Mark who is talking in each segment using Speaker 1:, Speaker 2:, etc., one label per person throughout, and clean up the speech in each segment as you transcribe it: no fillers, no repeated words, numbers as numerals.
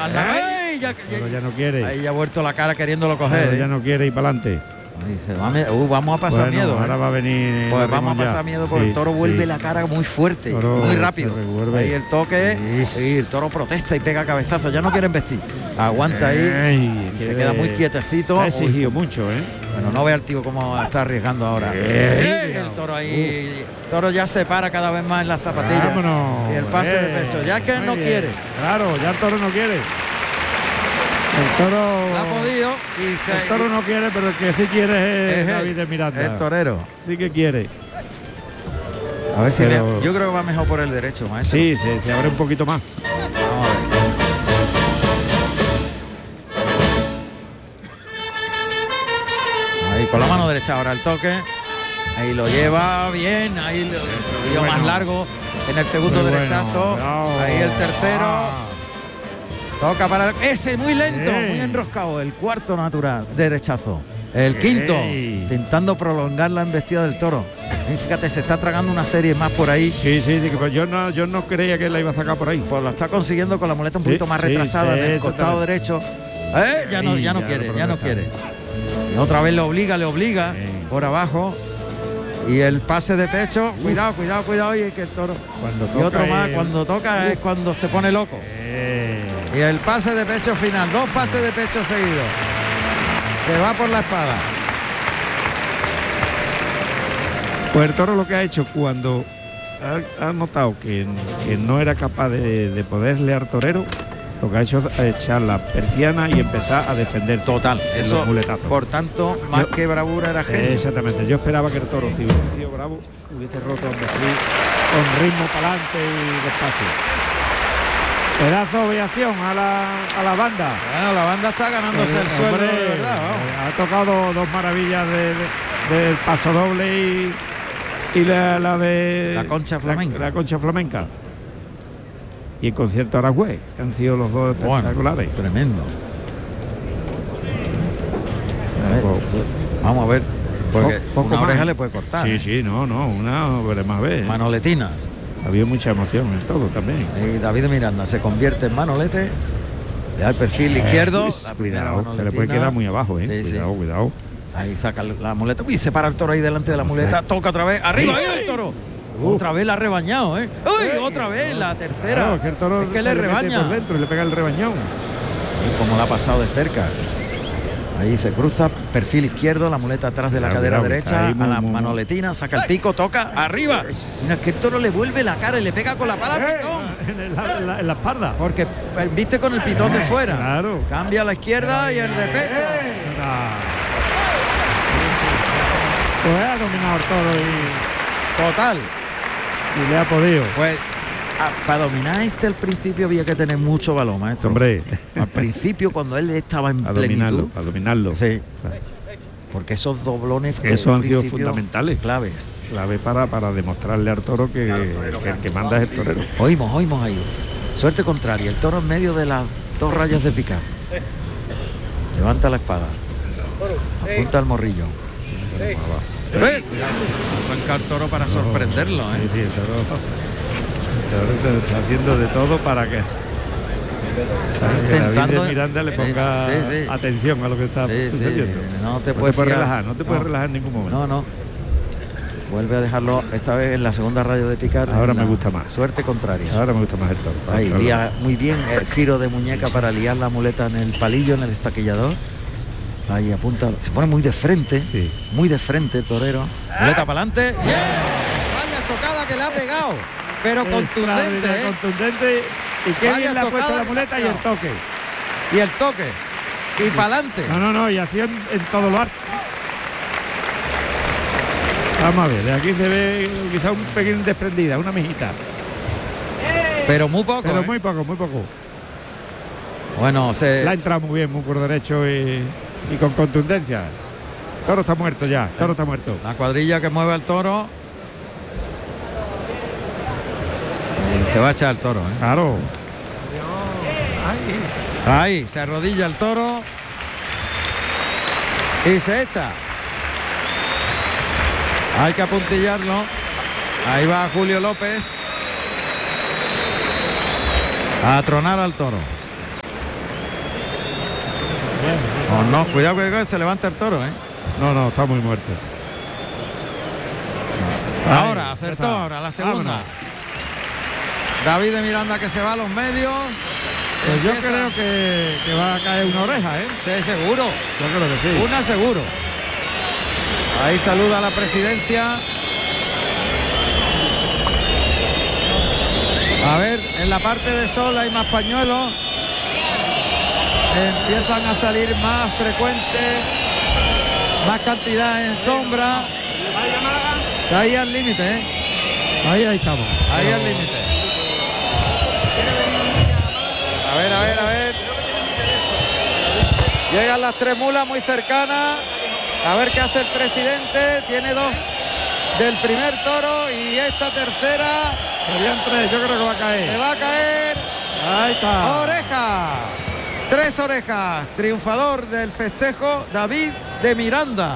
Speaker 1: ¡Ay!
Speaker 2: Pero ya no quiere.
Speaker 1: Ahí ya ha vuelto la cara queriéndolo coger.
Speaker 2: Pero ya no quiere ir para adelante.
Speaker 1: Dice, vamos a pasar miedo.
Speaker 2: Ahora va a venir.
Speaker 1: Pues vamos a pasar miedo porque el toro vuelve la cara muy fuerte, muy rápido. Ahí el toque y el toro protesta y pega cabezazos. Ya no quieren vestir. Aguanta ahí y se queda muy quietecito.
Speaker 2: Ha exigido mucho, ¿eh?
Speaker 1: Bueno, no ve al tío cómo está arriesgando ahora. El toro ahí. El toro ya se para cada vez más en las zapatillas.
Speaker 2: Vámonos,
Speaker 1: y el pase de pecho. Ya es que él no quiere.
Speaker 2: Claro, ya el toro no quiere. El toro
Speaker 1: ha podido
Speaker 2: el toro no quiere, pero el que sí quiere es David de Miranda.
Speaker 1: El torero.
Speaker 2: Sí que quiere.
Speaker 1: A ver si yo creo que va mejor por el derecho, maestro.
Speaker 2: Sí, se abre un poquito más.
Speaker 1: Vamos a ver. Ahí con la mano derecha ahora el toque. Ahí lo lleva bien. Ahí lo dio más largo en el segundo derechazo. Ahí el tercero. Toca para ese muy lento, muy enroscado. El cuarto natural, derechazo. El quinto, intentando prolongar la embestida del toro. Y fíjate, se está tragando una serie más por ahí.
Speaker 2: Sí, pues yo no creía que la iba a sacar por ahí.
Speaker 1: Pues lo está consiguiendo con la muleta un poquito más retrasada en el costado derecho. Ya no quiere. Y otra vez le obliga por abajo. Y el pase de pecho, cuidado, y es que el toro. Y otro más, cuando toca es cuando se pone loco. Y el pase de pecho final, 2 pases de pecho seguidos. Se va por la espada.
Speaker 2: Pues el toro lo que ha hecho cuando ha notado que no era capaz de poderle al torero, lo que ha hecho es echar la persiana y empezar a defender.
Speaker 1: Total, eso
Speaker 2: los muletazos.
Speaker 1: Por tanto, más que bravura era genio.
Speaker 2: Exactamente, yo esperaba que el toro, si hubiera sido bravo, hubiese roto con ritmo para adelante y despacio. Pedazo de ovación a la banda.
Speaker 1: Bueno, la banda está ganándose el sueldo de verdad.
Speaker 2: Ha tocado 2 maravillas del paso doble y la de
Speaker 1: la concha flamenca.
Speaker 2: La concha flamenca. Y el concierto Aragüez, que han sido los dos espectaculares.
Speaker 1: Tremendo. Vamos a ver. Porque una oreja le puede cortar.
Speaker 2: Sí, no, una veremos a ver.
Speaker 1: Manoletinas.
Speaker 2: Había mucha emoción en todo también.
Speaker 1: Y David de Miranda se convierte en manolete. Le da el perfil izquierdo.
Speaker 2: La primera se le puede quedar muy abajo, cuidado.
Speaker 1: Ahí saca la muleta y se para el toro ahí delante de la muleta. Toca otra vez. ¡Arriba! ¡Ahí el toro! Otra vez la ha rebañado, ¡Uy! Otra vez, la tercera.
Speaker 2: Claro, que el toro
Speaker 1: es que le rebaña.
Speaker 2: Por dentro y le pega el rebañón.
Speaker 1: Y como la ha pasado de cerca. Ahí se cruza, perfil izquierdo, la muleta atrás de la cadera derecha, a la manoletina, saca el pico, toca, arriba. Es que el toro le vuelve la cara y le pega con la pala al pitón.
Speaker 2: En la espalda.
Speaker 1: Porque viste con el pitón de fuera.
Speaker 2: Claro.
Speaker 1: Cambia a la izquierda y el de pecho.
Speaker 2: Pues ha dominado el toro y...
Speaker 1: Total.
Speaker 2: Y le ha podido.
Speaker 1: Pues para dominar al principio había que tener mucho balón, maestro.
Speaker 2: Hombre.
Speaker 1: Al principio cuando él estaba en plenitud.
Speaker 2: Para dominarlo.
Speaker 1: Sí. Porque esos doblones
Speaker 2: eso han sido fundamentales.
Speaker 1: Claves.
Speaker 2: Clave para demostrarle al toro que el que manda es el torero.
Speaker 1: Oímos ahí. Suerte contraria. El toro en medio de las 2 rayas de picar. Levanta la espada. Apunta al morrillo. Arranca el toro para sorprenderlo,
Speaker 2: Sí, el toro está haciendo de todo para que David de Miranda le ponga atención a lo que está sucediendo.
Speaker 1: No te puedes
Speaker 2: relajar, no te puedes relajar en ningún momento.
Speaker 1: No. Vuelve a dejarlo esta vez en la segunda raya de picar.
Speaker 2: Ahora me gusta más.
Speaker 1: Suerte contraria.
Speaker 2: Ahora me gusta más el toro.
Speaker 1: Ahí lía muy bien el giro de muñeca para liar la muleta en el palillo, en el estaquillador. Ahí apunta, se pone muy de frente, muy de frente el torero. Muleta para adelante. ¡Bien! Vaya tocada que le ha pegado, pero contundente.
Speaker 2: Contundente. Y qué bien le ha puesto la muleta y el toque.
Speaker 1: Y el toque. Y para adelante.
Speaker 2: No, y así en todo lo arte. Vamos a ver, de aquí se ve quizá un pequeño desprendida, una mijita.
Speaker 1: Pero muy poco.
Speaker 2: Pero muy poco.
Speaker 1: Bueno,
Speaker 2: la ha entrado muy bien, muy por derecho y con contundencia. El toro está muerto ya, el toro está muerto.
Speaker 1: La cuadrilla que mueve al toro. Se va a echar el toro,
Speaker 2: Claro.
Speaker 1: Ahí, se arrodilla el toro. Y se echa. Hay que apuntillarlo. Ahí va Julio López a tronar al toro. Oh, no, cuidado que se levanta el toro, ¿eh?
Speaker 2: No, está muy muerto.
Speaker 1: Ahora, acertó ahora, la segunda. David de Miranda que se va a los medios.
Speaker 2: Pues yo creo que va a caer una oreja, ¿eh?
Speaker 1: Sí, seguro.
Speaker 2: Yo creo que sí.
Speaker 1: Una seguro. Ahí saluda a la presidencia. A ver, en la parte de sol hay más pañuelos. Empiezan a salir más frecuentes, más cantidad en sombra. Está ahí al límite, ¿eh?
Speaker 2: Ahí estamos.
Speaker 1: Ahí al límite. A ver. Llegan las 3 mulas muy cercanas. A ver qué hace el presidente. Tiene 2 del primer toro y esta tercera.
Speaker 2: Serían 3, yo creo que va a caer.
Speaker 1: Se va a caer.
Speaker 2: Ahí está.
Speaker 1: Oreja. 3 orejas. Triunfador del festejo, David de Miranda.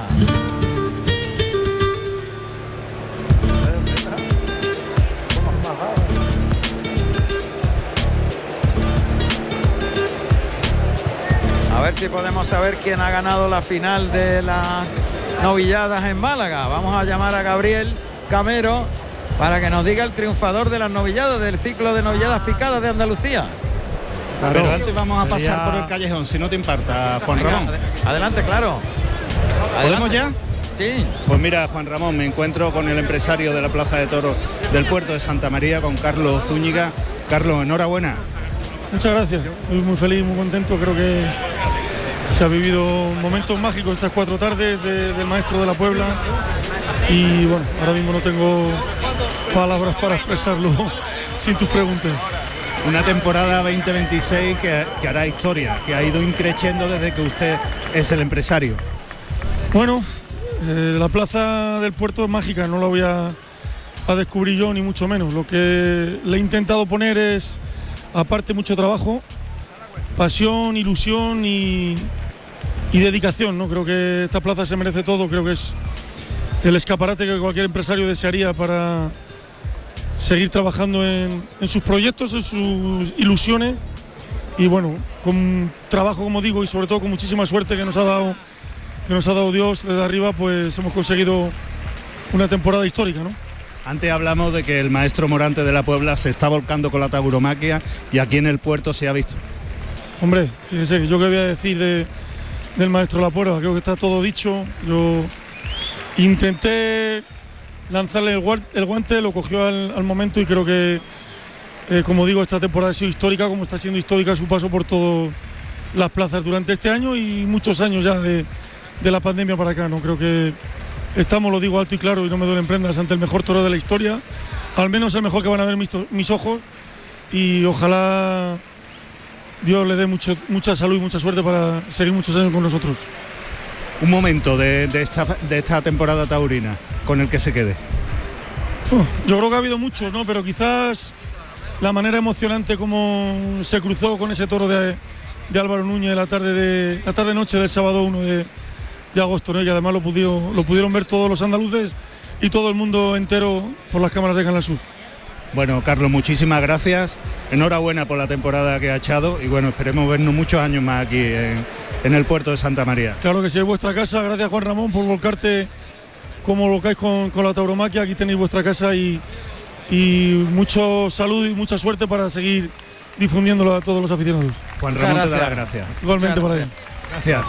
Speaker 1: A ver si podemos saber quién ha ganado la final de las novilladas en Málaga. Vamos a llamar a Gabriel Camero para que nos diga el triunfador de las novilladas, del ciclo de novilladas picadas de Andalucía.
Speaker 3: Claro. Pero antes vamos a pasar por el callejón, si no te importa, Juan Ramón.
Speaker 1: Adelante, claro.
Speaker 3: ¿Podemos ya?
Speaker 1: Sí.
Speaker 3: Pues mira, Juan Ramón, me encuentro con el empresario de la Plaza de Toros del puerto de Santa María, con Carlos Zúñiga. Carlos, enhorabuena.
Speaker 4: Muchas gracias, estoy muy feliz, muy contento. Creo que se ha vivido momentos mágicos estas 4 tardes del maestro de la Puebla y bueno, ahora mismo no tengo palabras para expresarlo sin tus preguntas.
Speaker 3: Una temporada 2026 que hará historia, que ha ido increciendo desde que usted es el empresario.
Speaker 4: Bueno, la plaza del puerto es mágica, no la voy a descubrir yo ni mucho menos. Lo que le he intentado poner es, aparte, mucho trabajo, pasión, ilusión y dedicación, ¿no? Creo que esta plaza se merece todo, creo que es el escaparate que cualquier empresario desearía para seguir trabajando en sus proyectos, en sus ilusiones y bueno, con trabajo, como digo, y sobre todo con muchísima suerte que nos ha dado Dios desde arriba, pues hemos conseguido una temporada histórica, ¿no?
Speaker 3: Antes hablamos de que el maestro Morante de la Puebla se está volcando con la tauromaquia y aquí en el puerto se ha visto.
Speaker 4: Hombre, fíjense, yo qué voy a decir del maestro de la Puebla, creo que está todo dicho. Yo intenté lanzarle el guante, lo cogió al momento y creo que, como digo, esta temporada ha sido histórica, como está siendo histórica su paso por todas las plazas durante este año y muchos años ya de la pandemia para acá, ¿no? Creo que estamos, lo digo alto y claro y no me duelen prendas, ante el mejor toro de la historia, al menos el mejor que van a ver mis ojos y ojalá Dios le dé mucha salud y mucha suerte para seguir muchos años con nosotros.
Speaker 3: Un momento de esta temporada taurina con el que se quede.
Speaker 4: Yo creo que ha habido muchos, ¿no? Pero quizás la manera emocionante como se cruzó con ese toro de Álvaro Núñez la tarde-noche del sábado 1 de agosto, ¿no? Y además lo pudieron ver todos los andaluces y todo el mundo entero por las cámaras de Canal Sur.
Speaker 3: Bueno, Carlos, muchísimas gracias. Enhorabuena por la temporada que ha echado y bueno, esperemos vernos muchos años más aquí en el puerto de Santa María.
Speaker 4: Claro que sí, es vuestra casa. Gracias, Juan Ramón, por volcarte como volcáis con la tauromaquia. Aquí tenéis vuestra casa y mucho salud y mucha suerte para seguir difundiéndolo a todos los aficionados.
Speaker 3: Juan Ramón te da las gracias.
Speaker 4: Igualmente para él.
Speaker 3: Gracias.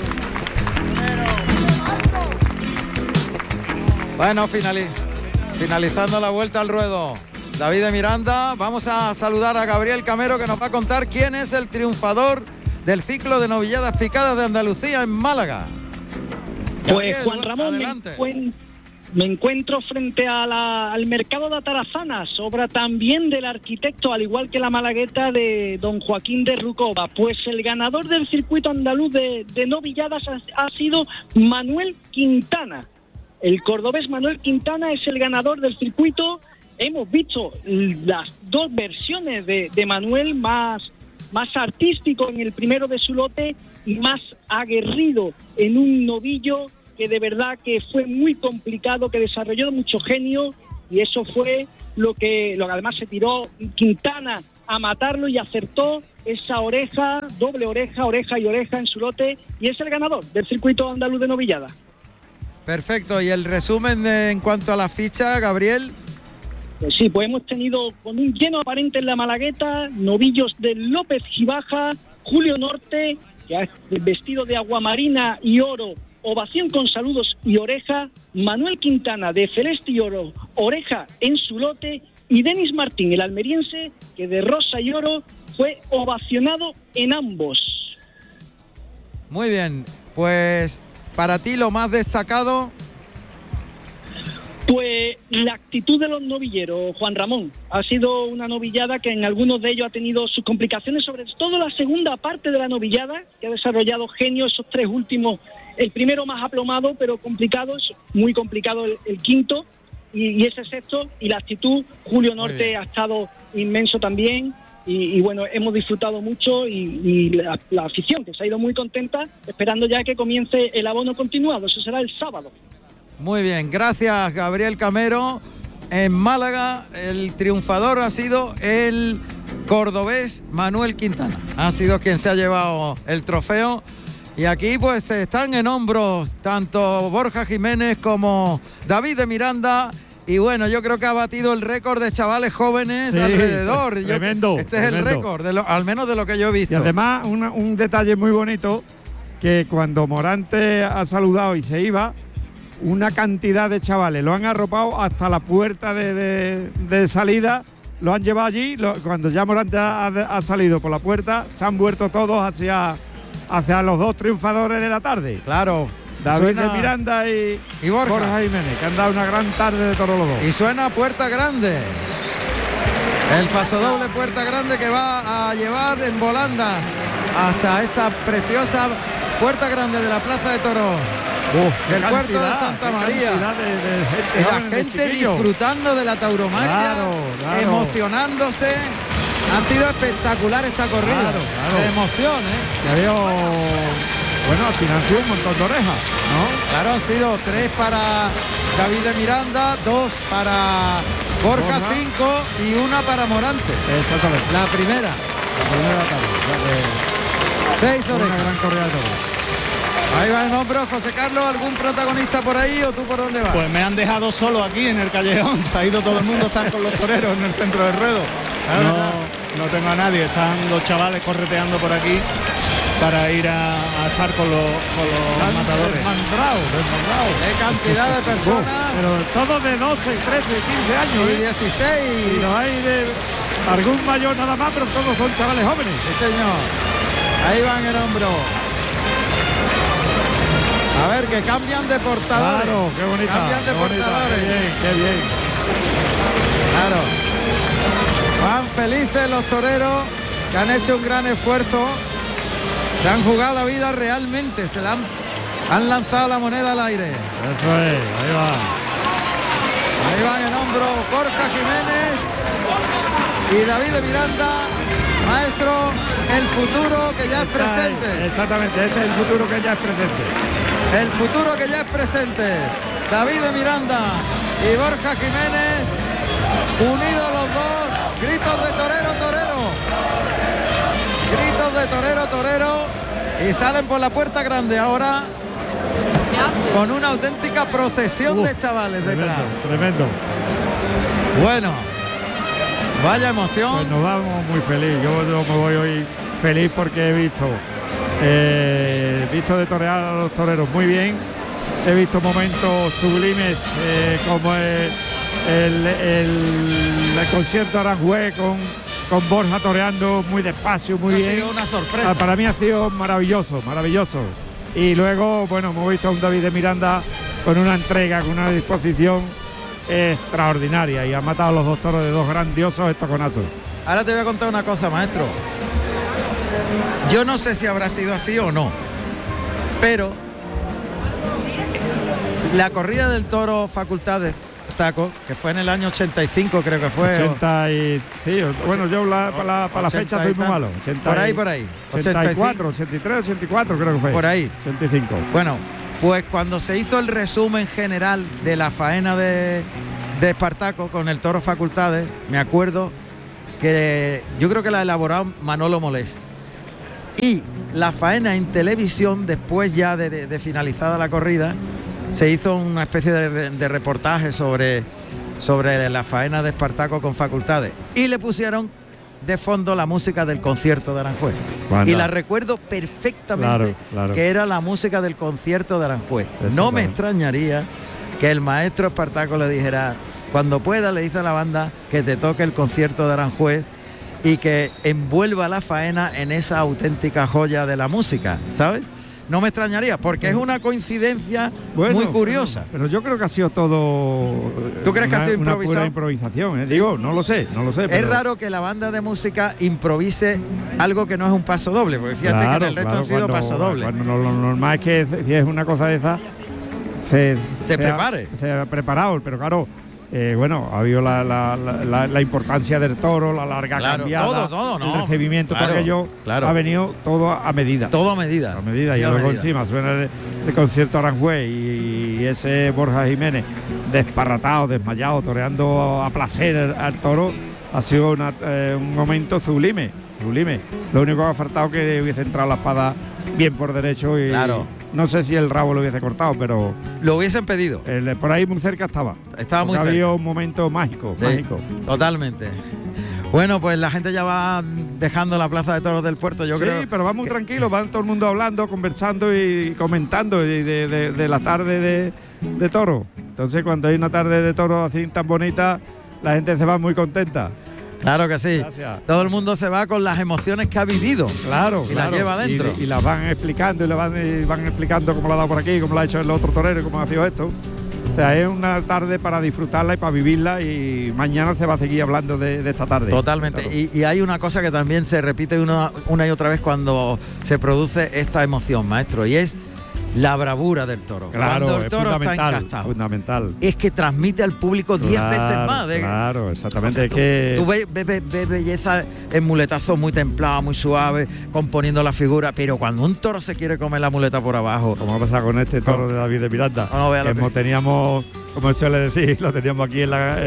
Speaker 1: Bueno, finalizando la vuelta al ruedo, David de Miranda. Vamos a saludar a Gabriel Camero, que nos va a contar quién es el triunfador del ciclo de novilladas picadas de Andalucía en Málaga.
Speaker 5: Pues Juan Ramón, me encuentro frente al mercado de Atarazanas, obra también del arquitecto, al igual que la malagueta de don Joaquín de Rucova. Pues el ganador del circuito andaluz de novilladas ha sido Manuel Quintana. El cordobés Manuel Quintana es el ganador del circuito. Hemos visto las 2 versiones de Manuel, más artístico en el primero de su lote y más aguerrido en un novillo que de verdad que fue muy complicado, que desarrolló mucho genio, y eso fue lo que además se tiró Quintana a matarlo y acertó esa oreja, doble oreja, oreja y oreja en su lote, y es el ganador del circuito andaluz de novillada.
Speaker 1: Perfecto, y el resumen en cuanto a la ficha, Gabriel.
Speaker 5: Pues sí, pues hemos tenido con un lleno aparente en la Malagueta, novillos de López Gibaja, Julio Norte, que ha vestido de aguamarina y oro, ovación con saludos y oreja, Manuel Quintana de Celeste y Oro, oreja en su lote, y Denis Martín, el almeriense, que de rosa y oro fue ovacionado en ambos.
Speaker 1: Muy bien, pues para ti lo más destacado.
Speaker 5: Pues la actitud de los novilleros, Juan Ramón. Ha sido una novillada que en algunos de ellos ha tenido sus complicaciones, sobre todo la segunda parte de la novillada, que ha desarrollado genio esos tres últimos. El primero más aplomado, pero complicado, es muy complicado el quinto, y ese sexto, y la actitud, Julio Norte ha estado inmenso también, y bueno, hemos disfrutado mucho, y la afición, que se ha ido muy contenta, esperando ya que comience el abono continuado, eso será el sábado.
Speaker 1: Muy bien, gracias Gabriel Camero. En Málaga el triunfador ha sido el cordobés Manuel Quintana. Ha sido quien se ha llevado el trofeo. Y aquí pues están en hombros tanto Borja Jiménez como David de Miranda. Y bueno, yo creo que ha batido el récord de chavales jóvenes alrededor.
Speaker 2: Tremendo.
Speaker 1: Este es el récord, al menos de lo que yo he visto.
Speaker 2: Y además un detalle muy bonito, que cuando Morante ha saludado y se iba, una cantidad de chavales lo han arropado hasta la puerta de salida, lo han llevado allí, cuando ya Morante ha salido por la puerta, se han vuelto todos hacia los dos triunfadores de la tarde.
Speaker 1: Claro.
Speaker 2: David de Miranda y Borja Jiménez, que han dado una gran tarde de todos los dos.
Speaker 1: Y suena Puerta Grande. El pasodoble Puerta Grande que va a llevar en volandas hasta esta preciosa Puerta Grande de la Plaza de Toros. El puerto de Santa María.
Speaker 2: De
Speaker 1: la gente disfrutando de la tauromaquia,
Speaker 2: claro.
Speaker 1: Emocionándose. Ha sido espectacular esta corrida.
Speaker 2: Claro.
Speaker 1: De emoción,
Speaker 2: Ya veo, bueno, al final un montón de orejas, ¿no?
Speaker 1: Claro, han sido 3 para David de Miranda, 2 para Borja, 5 y 1 para Morante.
Speaker 2: Exactamente.
Speaker 1: La primera tarde. 6 orejas.
Speaker 2: Una gran corrida de toros.
Speaker 1: Ahí va en hombros, José Carlos. ¿Algún protagonista por ahí o tú por dónde vas?
Speaker 3: Pues me han dejado solo aquí en el callejón. Se ha ido todo el mundo, están con los toreros en el centro del ruedo. No tengo a nadie, están los chavales correteando por aquí para ir a estar con los matadores.
Speaker 2: Desmandrado.
Speaker 1: Qué cantidad de personas.
Speaker 2: Pero todos de 12, 13, 15 años.
Speaker 1: Y 16.
Speaker 2: Y no hay de algún mayor nada más, pero todos son chavales jóvenes.
Speaker 1: Sí, señor. Ahí van en hombro. A ver, que cambian de portadores.
Speaker 2: Claro, qué bonita.
Speaker 1: Cambian de portadores.
Speaker 2: Qué bien.
Speaker 1: Claro. Van felices los toreros que han hecho un gran esfuerzo. Se han jugado la vida realmente. Han lanzado la moneda al aire.
Speaker 2: Eso es, ahí va.
Speaker 1: Ahí van en hombro Borja Jiménez y David de Miranda. Maestro, el futuro que ya es presente.
Speaker 2: Exactamente, este es el futuro que ya es presente.
Speaker 1: El futuro que ya es presente. David de Miranda y Borja Jiménez, unidos los dos, gritos de torero, torero. Gritos de torero, torero. Y salen por la Puerta Grande ahora con una auténtica procesión de chavales detrás.
Speaker 2: Tremendo.
Speaker 1: Bueno, vaya emoción.
Speaker 2: Pues nos vamos muy feliz. Yo me voy hoy feliz porque he visto de torear a los toreros muy bien. He visto momentos sublimes como el concierto de Aranjuez con Borja toreando muy despacio, muy bien.
Speaker 1: Ha sido una sorpresa.
Speaker 2: Para mí ha sido maravilloso. Y luego, bueno, hemos visto a un David de Miranda con una entrega, con una disposición extraordinaria, y ha matado a los dos toros de dos grandiosos estoconazos.
Speaker 1: Ahora te voy a contar una cosa, maestro. Yo no sé si habrá sido así o no, pero la corrida del toro Facultad de Taco, que fue en el año 85, creo que fue.
Speaker 2: 80 y, sí, bueno, yo para la fecha estoy muy malo. 80
Speaker 1: por ahí.
Speaker 2: 84, 83, 84 creo que fue.
Speaker 1: Por ahí.
Speaker 2: 85.
Speaker 1: Bueno, pues cuando se hizo el resumen general de la faena de Espartaco con el toro Facultades, me acuerdo que yo creo que la ha elaborado Manolo Molés. Y la faena en televisión, después ya de finalizada la corrida, se hizo una especie de reportaje sobre la faena de Espartaco con facultades. Y le pusieron de fondo la música del concierto de Aranjuez. Y la recuerdo perfectamente, claro. Que era la música del concierto de Aranjuez. No me extrañaría que el maestro Espartaco le dijera, cuando pueda, le dice a la banda que te toque el concierto de Aranjuez y que envuelva la faena en esa auténtica joya de la música, ¿sabes? No me extrañaría, porque es una coincidencia muy curiosa.
Speaker 2: Pero yo creo que ha sido todo...
Speaker 1: ¿Tú crees que ha sido improvisado?
Speaker 2: Una pura improvisación, ¿eh? Digo, no lo sé.
Speaker 1: Es raro que la banda de música improvise algo que no es un paso doble, porque fíjate que en el resto han sido paso doble.
Speaker 2: Lo normal es que si es una cosa de esa, se
Speaker 1: prepare.
Speaker 2: Se ha preparado, pero claro... ha habido la importancia del toro, la larga cambiada,
Speaker 1: todo,
Speaker 2: el recibimiento, todo aquello ha venido todo a medida.
Speaker 1: Todo a medida.
Speaker 2: Sí, y luego encima suena el concierto Aranjuez y ese Borja Jiménez desparratado, desmayado, toreando a placer al toro, ha sido un momento sublime. Lo único que ha faltado que hubiese entrado la espada bien por derecho y... No sé si el rabo lo hubiese cortado, pero...
Speaker 1: Lo hubiesen pedido.
Speaker 2: Por ahí muy cerca estaba.
Speaker 1: Estaba muy cerca.
Speaker 2: Había un momento mágico.
Speaker 1: Totalmente. Bueno, pues la gente ya va dejando la Plaza de Toros del Puerto, yo creo.
Speaker 2: Sí, pero va muy tranquilo, van todo el mundo hablando, conversando y comentando de la tarde de toro. Entonces, cuando hay una tarde de toro así tan bonita, la gente se va muy contenta.
Speaker 1: Claro que sí.
Speaker 2: Gracias.
Speaker 1: Todo el mundo se va con las emociones que ha vivido.
Speaker 2: Y
Speaker 1: las lleva adentro.
Speaker 2: Y las van explicando y van explicando cómo lo ha dado por aquí, cómo lo ha hecho el otro torero, cómo ha sido esto. O sea, es una tarde para disfrutarla y para vivirla, y mañana se va a seguir hablando de esta tarde.
Speaker 1: Totalmente. Claro. Y hay una cosa que también se repite una y otra vez cuando se produce esta emoción, maestro, y es la bravura del toro.
Speaker 2: Claro,
Speaker 1: cuando el toro está encastado.
Speaker 2: Fundamental.
Speaker 1: Es que transmite al público 10 veces más.
Speaker 2: Claro, exactamente.
Speaker 1: Tú ves belleza en muletazos muy templados, muy suaves, componiendo la figura, pero cuando un toro se quiere comer la muleta por abajo...
Speaker 2: Como ha pasado con este toro de David de Miranda. Teníamos, como suele decir, lo teníamos aquí en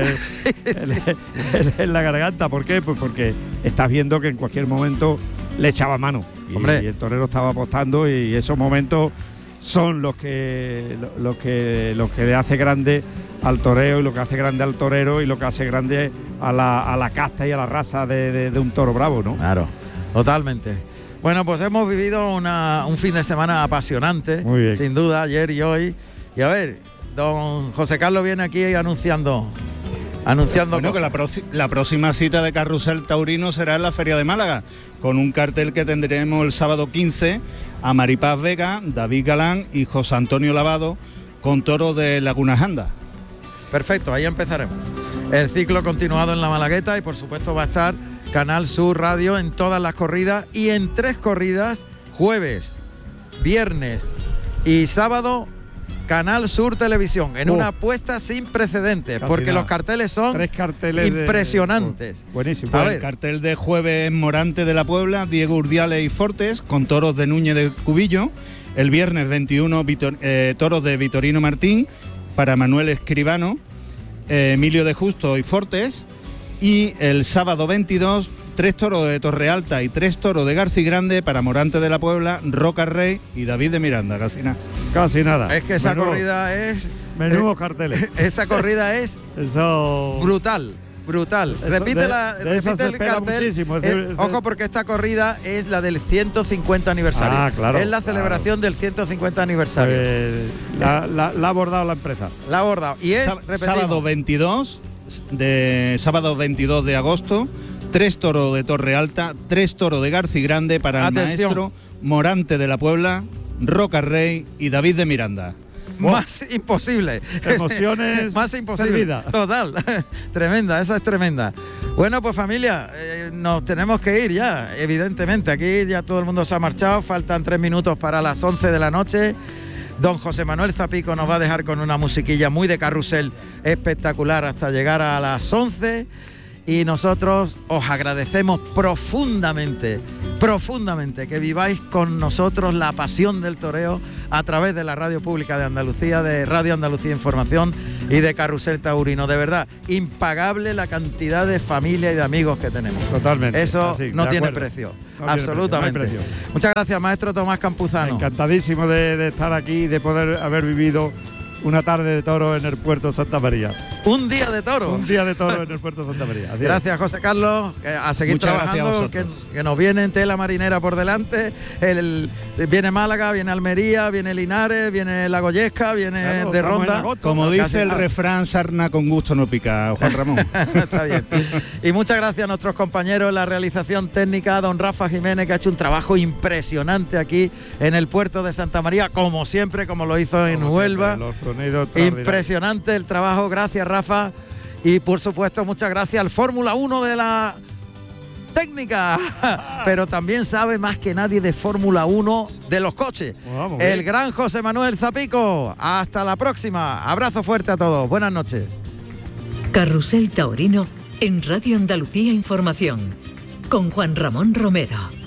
Speaker 2: la garganta. ¿Por qué? Pues porque estás viendo que en cualquier momento le echaba mano. Y el torero estaba apostando, y esos momentos son los que le hace grande al toreo, y lo que hace grande al torero, y lo que hace grande a la casta y a la raza de un toro bravo, ¿no?
Speaker 1: Claro, totalmente. Bueno, pues hemos vivido un fin de semana apasionante, sin duda, ayer y hoy. Y a ver, don José Carlos viene aquí anunciando
Speaker 3: bueno, que la próxima cita de carrusel taurino será en la Feria de Málaga, con un cartel que tendremos el sábado 15 a Maripaz Vega, David Galán y José Antonio Lavado, con toros de Laguna Janda.
Speaker 1: Perfecto, ahí empezaremos. El ciclo continuado en la Malagueta, y por supuesto va a estar Canal Sur Radio en todas las corridas, y en 3 corridas, jueves, viernes y sábado, Canal Sur Televisión, en una apuesta sin precedentes, porque los carteles son
Speaker 2: 3 carteles
Speaker 1: impresionantes.
Speaker 2: Buenísimo.
Speaker 3: El cartel de jueves en Morante de la Puebla, Diego Urdiales y Fortes, con toros de Núñez de Cubillo. El viernes 21, toros de Vitorino Martín para Manuel Escribano, Emilio de Justo y Fortes. Y el sábado 22, 3 toros de Torre Alta y 3 toros de García Grande para Morante de la Puebla, Roca Rey y David de Miranda.
Speaker 2: Casi nada.
Speaker 1: Es que esa corrida es...
Speaker 2: Menudos carteles.
Speaker 1: Esa corrida es brutal. Repite el cartel. Ojo, porque esta corrida es la del 150 aniversario.
Speaker 2: Claro.
Speaker 1: Es la celebración del 150 aniversario.
Speaker 2: La ha abordado la empresa.
Speaker 1: La ha abordado. Y es,
Speaker 3: sábado 22 de agosto, 3 toros de Torre Alta, 3 toros de García Grande para el maestro Morante de la Puebla, Roca Rey y David de Miranda.
Speaker 1: Más imposible.
Speaker 2: Emociones.
Speaker 1: Más imposible. Total. Tremenda, esa es tremenda. Bueno, pues familia, nos tenemos que ir ya, evidentemente. Aquí ya todo el mundo se ha marchado, faltan 3 minutos para las 11 de la noche. Don José Manuel Zapico nos va a dejar con una musiquilla muy de carrusel espectacular hasta llegar a las 11. Y nosotros os agradecemos profundamente que viváis con nosotros la pasión del toreo a través de la Radio Pública de Andalucía, de Radio Andalucía Información, y de Carrusel Taurino. De verdad, impagable la cantidad de familia y de amigos que tenemos.
Speaker 2: Totalmente.
Speaker 1: Eso
Speaker 2: así,
Speaker 1: no tiene
Speaker 2: acuerdo.
Speaker 1: precio.
Speaker 2: No
Speaker 1: absolutamente.
Speaker 2: tiene precio.
Speaker 1: Muchas gracias, maestro Tomás Campuzano.
Speaker 2: Encantadísimo de estar aquí, de poder haber vivido una tarde de toro en el puerto de Santa María.
Speaker 1: Un día de toro.
Speaker 2: Un día de toro en el puerto de Santa María. Así
Speaker 1: gracias, José Carlos. A seguir
Speaker 3: Muchas
Speaker 1: trabajando, que nos viene en tela marinera por delante. Viene Málaga, viene Almería, viene Linares, viene La Goyesca, viene
Speaker 2: claro,
Speaker 1: de Ronda.
Speaker 3: Como dice el refrán, sarna con gusto no pica, Juan Ramón.
Speaker 1: Está bien. Y muchas gracias a nuestros compañeros en la realización técnica, don Rafa Jiménez, que ha hecho un trabajo impresionante aquí en el puerto de Santa María, como siempre, como lo hizo en Huelva. Impresionante el trabajo, gracias Rafa. Y por supuesto muchas gracias al Fórmula 1 de la técnica, pero también sabe más que nadie de Fórmula 1 de los coches. El gran José Manuel Zapico. Hasta la próxima. Abrazo fuerte a todos. Buenas noches.
Speaker 6: Carrusel Taurino en Radio Andalucía Información con Juan Ramón Romero.